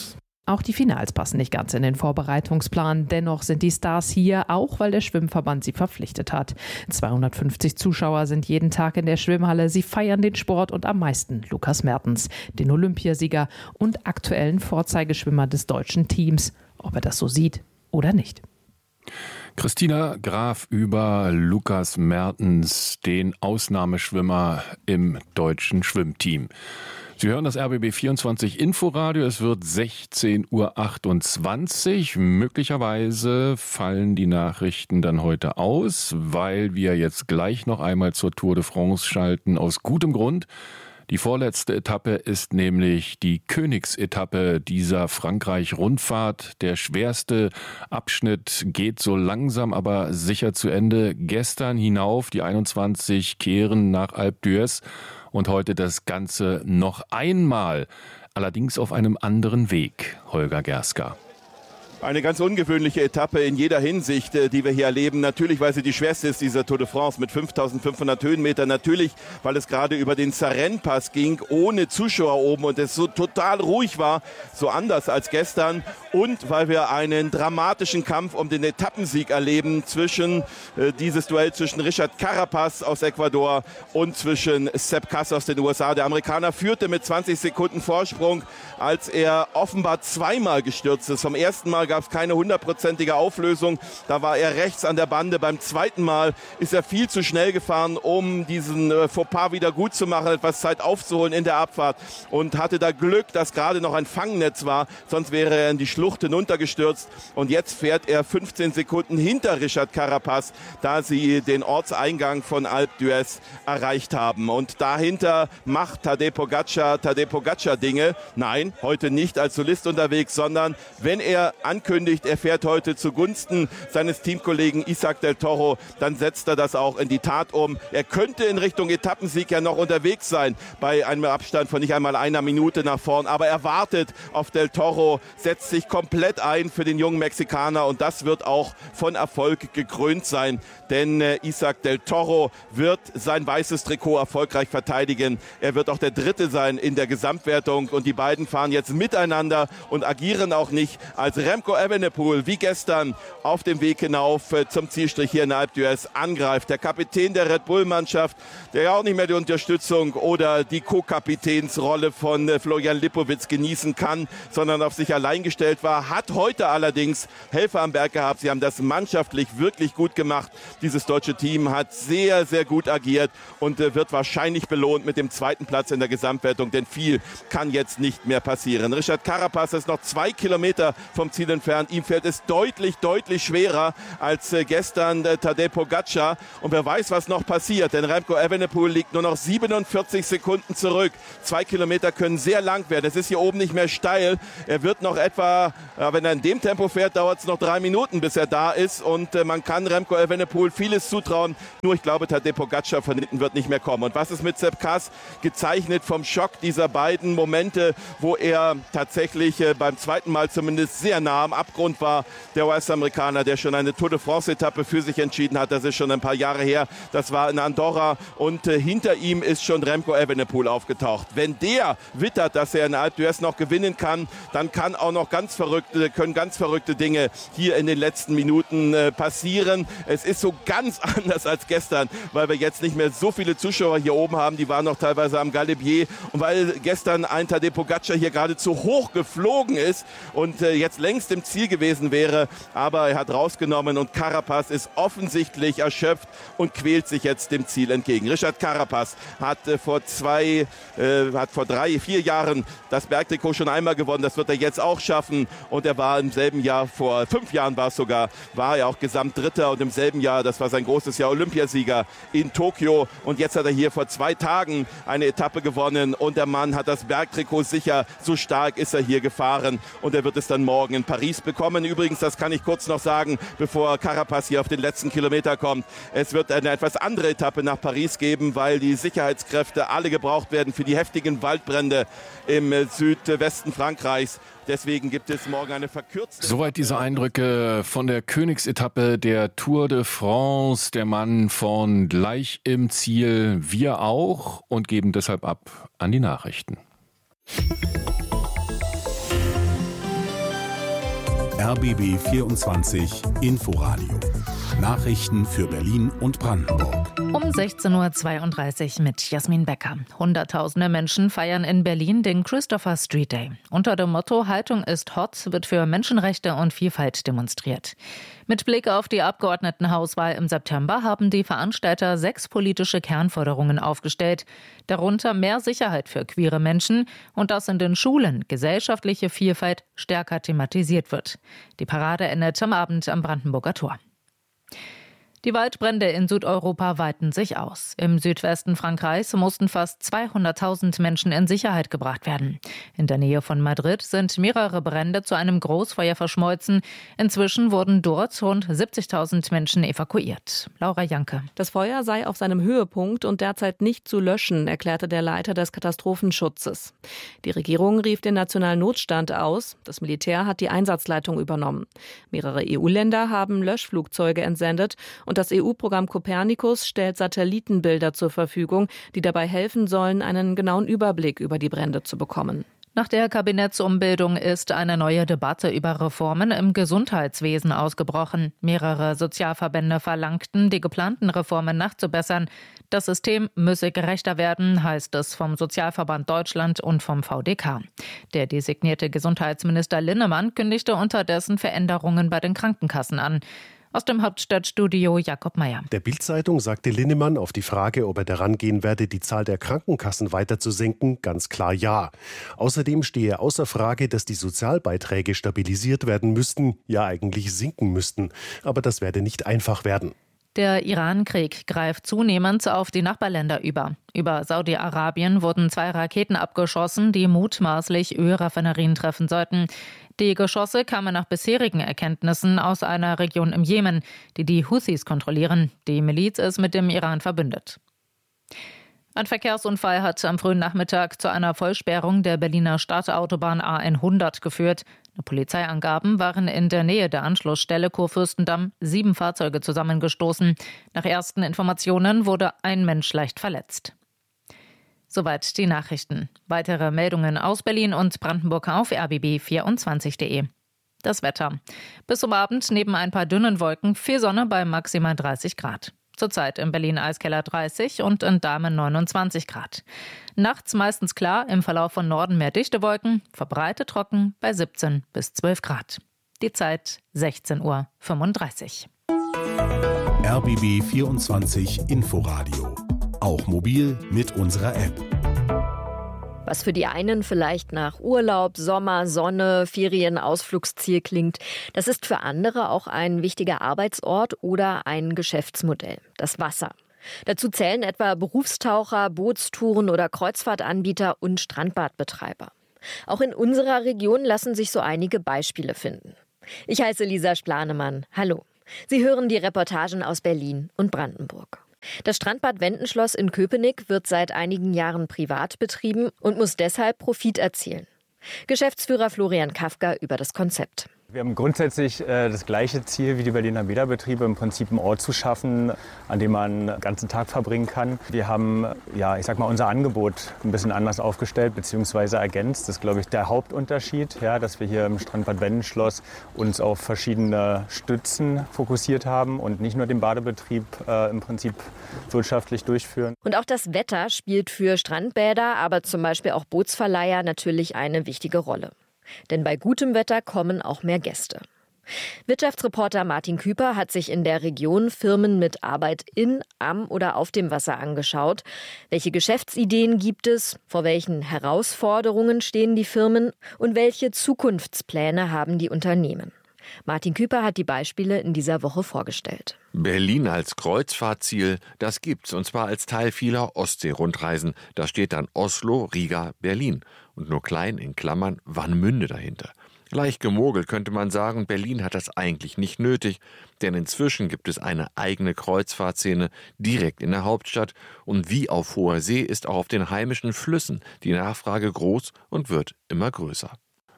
Auch die Finals passen nicht ganz in den Vorbereitungsplan. Dennoch sind die Stars hier, auch weil der Schwimmverband sie verpflichtet hat. zweihundertfünfzig Zuschauer sind jeden Tag in der Schwimmhalle. Sie feiern den Sport und am meisten Lukas Mertens, den Olympiasieger und aktuellen Vorzeigeschwimmer des deutschen Teams. Ob er das so sieht oder nicht. Christina Graf über Lukas Mertens, den Ausnahmeschwimmer im deutschen Schwimmteam. Sie hören das R B B vierundzwanzig Inforadio. Es wird sechzehn Uhr achtundzwanzig. Möglicherweise fallen die Nachrichten dann heute aus, weil wir jetzt gleich noch einmal zur Tour de France schalten. Aus gutem Grund. Die vorletzte Etappe ist nämlich die Königsetappe dieser Frankreich-Rundfahrt. Der schwerste Abschnitt geht so langsam, aber sicher zu Ende. Gestern hinauf die einundzwanzig kehren nach Alpe d'Huez und heute das Ganze noch einmal, allerdings auf einem anderen Weg. Holger Gerska. Eine ganz ungewöhnliche Etappe in jeder Hinsicht, die wir hier erleben. Natürlich, weil sie die schwerste ist, dieser Tour de France mit fünftausendfünfhundert Höhenmeter. Natürlich, weil es gerade über den Sarenne-Pass ging, ohne Zuschauer oben und es so total ruhig war, so anders als gestern. Und weil wir einen dramatischen Kampf um den Etappensieg erleben zwischen äh, dieses Duell zwischen Richard Carapaz aus Ecuador und zwischen Sepp Kuss aus den U S A. Der Amerikaner führte mit zwanzig Sekunden Vorsprung, als er offenbar zweimal gestürzt ist. Vom ersten Mal gab es keine hundertprozentige Auflösung. Da war er rechts an der Bande. Beim zweiten Mal ist er viel zu schnell gefahren, um diesen äh, Fauxpas wieder gut zu machen, etwas Zeit aufzuholen in der Abfahrt. Und hatte da Glück, dass gerade noch ein Fangnetz war. Sonst wäre er in die Schlucht hinuntergestürzt. Und jetzt fährt er fünfzehn Sekunden hinter Richard Carapaz, da sie den Ortseingang von Alpe d'Huez erreicht haben. Und dahinter macht Tadej Pogačar, Tadej Pogačar Dinge. Nein, heute nicht als Solist unterwegs, sondern wenn er ankündigt, er fährt heute zugunsten seines Teamkollegen Isaac del Toro, dann setzt er das auch in die Tat um. Er könnte in Richtung Etappensieg ja noch unterwegs sein, bei einem Abstand von nicht einmal einer Minute nach vorn, aber er wartet auf del Toro, setzt sich komplett ein für den jungen Mexikaner und das wird auch von Erfolg gekrönt sein, denn äh, Isaac del Toro wird sein weißes Trikot erfolgreich verteidigen. Er wird auch der Dritte sein in der Gesamtwertung und die beiden fahren jetzt miteinander und agieren auch nicht als Remco Evenepoel wie gestern auf dem Weg hinauf äh, zum Zielstrich hier in Alpe d'Huez angreift. Der Kapitän der Red Bull-Mannschaft, der ja auch nicht mehr die Unterstützung oder die Co-Kapitänsrolle von äh, Florian Lipowitz genießen kann, sondern auf sich allein gestellt war, hat heute allerdings Helfer am Berg gehabt. Sie haben das mannschaftlich wirklich gut gemacht. Dieses deutsche Team hat sehr, sehr gut agiert und äh, wird wahrscheinlich belohnt mit dem zweiten Platz in der Gesamtwertung, denn viel kann jetzt nicht mehr passieren. Richard Carapaz ist noch zwei Kilometer vom Ziel entfernt. Ihm fällt es deutlich, deutlich schwerer als äh, gestern äh, Tadej Pogačar. Und wer weiß, was noch passiert, denn Remco Evenepoel liegt nur noch siebenundvierzig Sekunden zurück. Zwei Kilometer können sehr lang werden. Es ist hier oben nicht mehr steil. Er wird noch etwa, äh, wenn er in dem Tempo fährt, dauert es noch drei Minuten, bis er da ist. Und äh, man kann Remco Evenepoel vieles zutrauen. Nur ich glaube, Tadej Pogačar von hinten wird nicht mehr kommen. Und was ist mit Sepp Kuss? Gezeichnet vom Schock dieser beiden Momente, wo er tatsächlich äh, beim zweiten Mal zumindest sehr nah am Abgrund war. Der U S-Amerikaner, der schon eine Tour de France-Etappe für sich entschieden hat. Das ist schon ein paar Jahre her. Das war in Andorra. Und äh, hinter ihm ist schon Remco Evenepoel aufgetaucht. Wenn der wittert, dass er in Alpe d'Huez noch gewinnen kann, dann kann auch noch ganz verrückte, können ganz verrückte Dinge hier in den letzten Minuten äh, passieren. Es ist so ganz anders als gestern, weil wir jetzt nicht mehr so viele Zuschauer hier oben haben. Die waren noch teilweise am Galibier. Und weil gestern ein Tadej Pogačar hier gerade zu hoch geflogen ist und äh, jetzt längst im Ziel gewesen wäre. Aber er hat rausgenommen und Carapaz ist offensichtlich erschöpft und quält sich jetzt dem Ziel entgegen. Richard Carapaz hat äh, vor zwei, äh, hat vor drei, vier Jahren das Bergtrikot schon einmal gewonnen. Das wird er jetzt auch schaffen. Und er war im selben Jahr, vor fünf Jahren war es sogar, war er auch Gesamtdritter und im selben Jahr, das war sein großes Jahr, Olympiasieger in Tokio. Und jetzt hat er hier vor zwei Tagen eine Etappe gewonnen und der Mann hat das Bergtrikot sicher. So stark ist er hier gefahren und er wird es dann morgen in Paris bekommen. Übrigens, das kann ich kurz noch sagen, bevor Carapaz hier auf den letzten Kilometer kommt. Es wird eine etwas andere Etappe nach Paris geben, weil die Sicherheitskräfte alle gebraucht werden für die heftigen Waldbrände im Südwesten Frankreichs. Deswegen gibt es morgen eine verkürzte... Soweit diese Eindrücke von der Königsetappe der Tour de France. Der Mann von gleich im Ziel, wir auch, und geben deshalb ab an die Nachrichten. R B B vierundzwanzig Inforadio. Nachrichten für Berlin und Brandenburg. Um sechzehn Uhr zweiunddreißig mit Jasmin Becker. Hunderttausende Menschen feiern in Berlin den Christopher Street Day. Unter dem Motto Haltung ist hot wird für Menschenrechte und Vielfalt demonstriert. Mit Blick auf die Abgeordnetenhauswahl im September haben die Veranstalter sechs politische Kernforderungen aufgestellt. Darunter mehr Sicherheit für queere Menschen und dass in den Schulen gesellschaftliche Vielfalt stärker thematisiert wird. Die Parade endet am Abend am Brandenburger Tor. Die Waldbrände in Südeuropa weiten sich aus. Im Südwesten Frankreichs mussten fast zweihunderttausend Menschen in Sicherheit gebracht werden. In der Nähe von Madrid sind mehrere Brände zu einem Großfeuer verschmolzen. Inzwischen wurden dort rund siebzigtausend Menschen evakuiert. Laura Janke. Das Feuer sei auf seinem Höhepunkt und derzeit nicht zu löschen, erklärte der Leiter des Katastrophenschutzes. Die Regierung rief den nationalen Notstand aus. Das Militär hat die Einsatzleitung übernommen. Mehrere E U-Länder haben Löschflugzeuge entsendet und das E U-Programm Copernicus stellt Satellitenbilder zur Verfügung, die dabei helfen sollen, einen genauen Überblick über die Brände zu bekommen. Nach der Kabinettsumbildung ist eine neue Debatte über Reformen im Gesundheitswesen ausgebrochen. Mehrere Sozialverbände verlangten, die geplanten Reformen nachzubessern. Das System müsse gerechter werden, heißt es vom Sozialverband Deutschland und vom V D K. Der designierte Gesundheitsminister Linnemann kündigte unterdessen Veränderungen bei den Krankenkassen an. Aus dem Hauptstadtstudio Jakob Meyer. Der Bild-Zeitung sagte Linnemann auf die Frage, ob er daran gehen werde, die Zahl der Krankenkassen weiter zu senken, ganz klar ja. Außerdem stehe außer Frage, dass die Sozialbeiträge stabilisiert werden müssten, ja eigentlich sinken müssten. Aber das werde nicht einfach werden. Der Iran-Krieg greift zunehmend auf die Nachbarländer über. Über Saudi-Arabien wurden zwei Raketen abgeschossen, die mutmaßlich Ölraffinerien treffen sollten. Die Geschosse kamen nach bisherigen Erkenntnissen aus einer Region im Jemen, die die Houthis kontrollieren. Die Miliz ist mit dem Iran verbündet. Ein Verkehrsunfall hat am frühen Nachmittag zu einer Vollsperrung der Berliner Stadtautobahn A hundert geführt. Nach Polizeiangaben waren in der Nähe der Anschlussstelle Kurfürstendamm sieben Fahrzeuge zusammengestoßen. Nach ersten Informationen wurde ein Mensch leicht verletzt. Soweit die Nachrichten. Weitere Meldungen aus Berlin und Brandenburg auf R B B vierundzwanzig punkt de. Das Wetter. Bis zum Abend neben ein paar dünnen Wolken viel Sonne bei maximal dreißig Grad. Zurzeit in Berlin-Eiskeller dreißig und in Dahmen neunundzwanzig Grad. Nachts meistens klar, im Verlauf von Norden mehr dichte Wolken, verbreitet trocken bei siebzehn bis zwölf Grad. Die Zeit sechzehn Uhr fünfunddreißig. R B B vierundzwanzig Inforadio. Auch mobil mit unserer App. Was für die einen vielleicht nach Urlaub, Sommer, Sonne, Ferien, Ausflugsziel klingt, das ist für andere auch ein wichtiger Arbeitsort oder ein Geschäftsmodell, das Wasser. Dazu zählen etwa Berufstaucher, Bootstouren oder Kreuzfahrtanbieter und Strandbadbetreiber. Auch in unserer Region lassen sich so einige Beispiele finden. Ich heiße Lisa Splanemann. Hallo. Sie hören die Reportagen aus Berlin und Brandenburg. Das Strandbad Wendenschloss in Köpenick wird seit einigen Jahren privat betrieben und muss deshalb Profit erzielen. Geschäftsführer Florian Kafka über das Konzept. Wir haben grundsätzlich äh, das gleiche Ziel wie die Berliner Bäderbetriebe, im Prinzip einen Ort zu schaffen, an dem man den ganzen Tag verbringen kann. Wir haben, ja, ich sag mal, unser Angebot ein bisschen anders aufgestellt bzw. ergänzt. Das ist, glaube ich, der Hauptunterschied, ja, dass wir hier im Strandbad Wendenschloss uns auf verschiedene Stützen fokussiert haben und nicht nur den Badebetrieb äh, im Prinzip wirtschaftlich durchführen. Und auch das Wetter spielt für Strandbäder, aber zum Beispiel auch Bootsverleiher natürlich eine wichtige Rolle. Denn bei gutem Wetter kommen auch mehr Gäste. Wirtschaftsreporter Martin Küper hat sich in der Region Firmen mit Arbeit in, am oder auf dem Wasser angeschaut. Welche Geschäftsideen gibt es? Vor welchen Herausforderungen stehen die Firmen? Und welche Zukunftspläne haben die Unternehmen? Martin Küper hat die Beispiele in dieser Woche vorgestellt. Berlin als Kreuzfahrtziel, das gibt's, und zwar als Teil vieler Ostsee-Rundreisen. Da steht dann Oslo, Riga, Berlin und nur klein in Klammern Warnemünde dahinter. Leicht gemogelt könnte man sagen, Berlin hat das eigentlich nicht nötig, denn inzwischen gibt es eine eigene Kreuzfahrtszene direkt in der Hauptstadt und wie auf hoher See ist auch auf den heimischen Flüssen die Nachfrage groß und wird immer größer.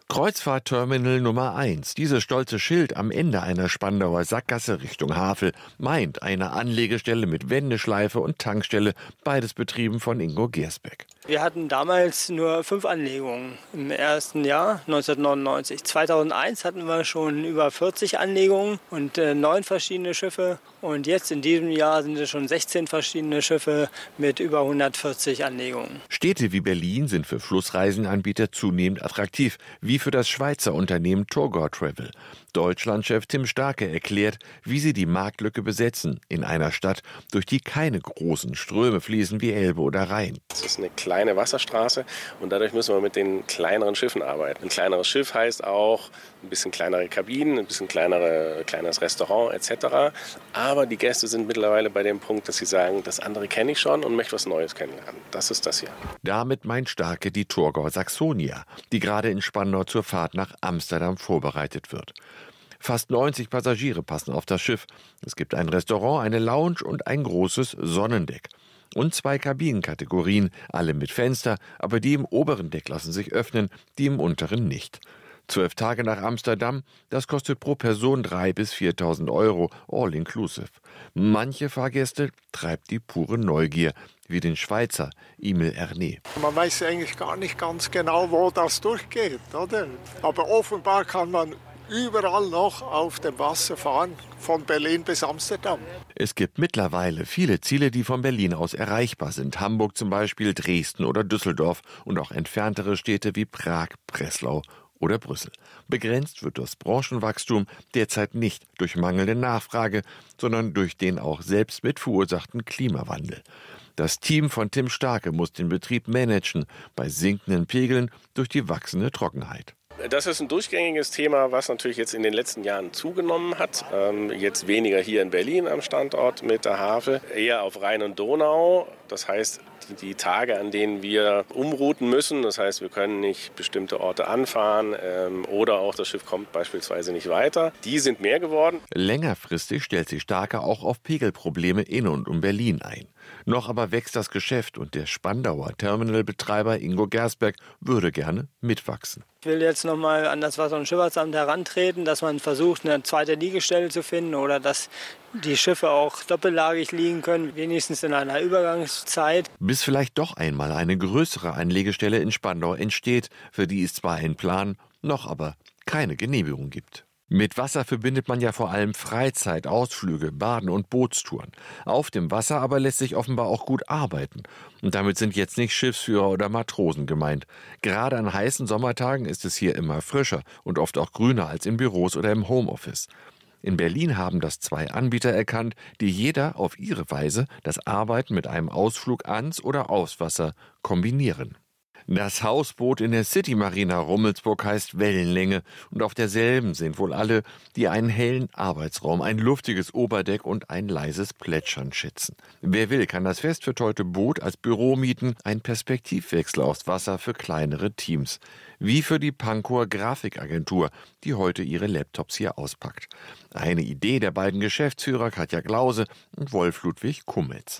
Kreuzfahrtterminal Nummer eins. Dieses stolze Schild am Ende einer Spandauer Sackgasse Richtung Havel meint eine Anlegestelle mit Wendeschleife und Tankstelle, beides betrieben von Ingo Gersbeck. Wir hatten damals nur fünf Anlegungen im ersten Jahr, neunzehnhundertneunundneunzig. zweitausendeins hatten wir schon über vierzig Anlegungen und äh, neun verschiedene Schiffe. Und jetzt in diesem Jahr sind es schon sechzehn verschiedene Schiffe mit über hundertvierzig Anlegungen. Städte wie Berlin sind für Flussreisenanbieter zunehmend attraktiv, wie für das Schweizer Unternehmen Torgau Travel. Deutschlandchef Tim Starke erklärt, wie sie die Marktlücke besetzen in einer Stadt, durch die keine großen Ströme fließen wie Elbe oder Rhein. Es ist eine kleine Wasserstraße und dadurch müssen wir mit den kleineren Schiffen arbeiten. Ein kleineres Schiff heißt auch ein bisschen kleinere Kabinen, ein bisschen kleinere, kleines Restaurant et cetera. Aber die Gäste sind mittlerweile bei dem Punkt, dass sie sagen, das andere kenne ich schon und möchte was Neues kennenlernen. Das ist das hier. Damit meint Starke die Torgau Saxonia, die gerade in Spandau zur Fahrt nach Amsterdam vorbereitet wird. Fast neunzig Passagiere passen auf das Schiff. Es gibt ein Restaurant, eine Lounge und ein großes Sonnendeck. Und zwei Kabinenkategorien, alle mit Fenster, aber die im oberen Deck lassen sich öffnen, die im unteren nicht. Zwölf Tage nach Amsterdam, das kostet pro Person dreitausend bis viertausend Euro, all inclusive. Manche Fahrgäste treibt die pure Neugier, wie den Schweizer Emil Erne. Man weiß eigentlich gar nicht ganz genau, wo das durchgeht, oder? Aber offenbar kann man überall noch auf dem Wasser fahren, von Berlin bis Amsterdam. Es gibt mittlerweile viele Ziele, die von Berlin aus erreichbar sind. Hamburg zum Beispiel, Dresden oder Düsseldorf und auch entferntere Städte wie Prag, Breslau oder Brüssel. Begrenzt wird das Branchenwachstum derzeit nicht durch mangelnde Nachfrage, sondern durch den auch selbst mit verursachten Klimawandel. Das Team von Tim Starke muss den Betrieb managen bei sinkenden Pegeln durch die wachsende Trockenheit. Das ist ein durchgängiges Thema, was natürlich jetzt in den letzten Jahren zugenommen hat. Ähm, jetzt weniger hier in Berlin am Standort mit der Havel, eher auf Rhein und Donau. Das heißt, die Tage, an denen wir umrouten müssen, das heißt, wir können nicht bestimmte Orte anfahren ähm, oder auch das Schiff kommt beispielsweise nicht weiter, die sind mehr geworden. Längerfristig stellt sich Starke auch auf Pegelprobleme in und um Berlin ein. Noch aber wächst das Geschäft und der Spandauer Terminalbetreiber Ingo Gersbeck würde gerne mitwachsen. Ich will jetzt noch mal an das Wasser- und Schifffahrtsamt herantreten, dass man versucht, eine zweite Liegestelle zu finden oder dass die Schiffe auch doppellagig liegen können, wenigstens in einer Übergangszeit. Bis vielleicht doch einmal eine größere Anlegestelle in Spandau entsteht, für die es zwar einen Plan, noch aber keine Genehmigung gibt. Mit Wasser verbindet man ja vor allem Freizeit, Ausflüge, Baden und Bootstouren. Auf dem Wasser aber lässt sich offenbar auch gut arbeiten. Und damit sind jetzt nicht Schiffsführer oder Matrosen gemeint. Gerade an heißen Sommertagen ist es hier immer frischer und oft auch grüner als in Büros oder im Homeoffice. In Berlin haben das zwei Anbieter erkannt, die jeder auf ihre Weise das Arbeiten mit einem Ausflug ans oder aufs Wasser kombinieren. Das Hausboot in der City Marina Rummelsburg heißt Wellenlänge und auf derselben sind wohl alle, die einen hellen Arbeitsraum, ein luftiges Oberdeck und ein leises Plätschern schätzen. Wer will, kann das festverteilte Boot als Büro mieten, ein Perspektivwechsel aufs Wasser für kleinere Teams. Wie für die Pankower Grafikagentur, die heute ihre Laptops hier auspackt. Eine Idee der beiden Geschäftsführer Katja Glause und Wolf Ludwig Kummetz.